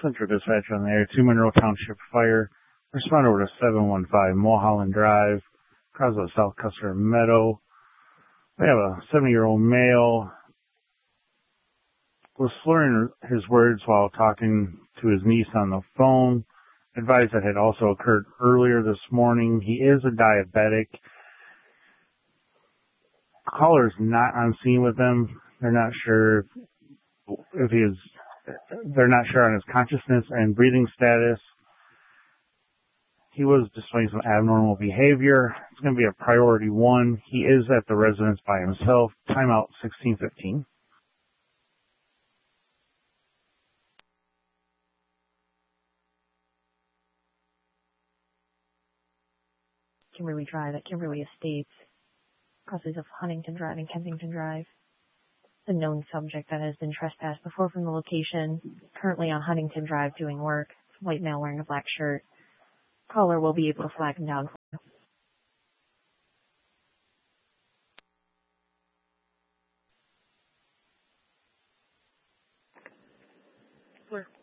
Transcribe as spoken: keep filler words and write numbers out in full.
Central Dispatch on the air, two Monroe Township Fire. Respond over to seven one five Mulholland Drive, Croswell South Custer Meadow. We have a seventy-year-old male was slurring his words while talking to his niece on the phone. Advised that had also occurred earlier this morning. He is a diabetic. Caller's not on scene with them. They're not sure if, if he is, they're not sure on his consciousness and breathing status. He was displaying some abnormal behavior. It's going to be a priority one. He is at the residence by himself. Timeout sixteen fifteen. Kimberly Drive at Kimberly Estates. Crosses of Huntington Drive and Kensington Drive. The known subject that has been trespassed before from the location, currently on Huntington Drive doing work. White male wearing a black shirt. Caller will be able to flag him down. Where?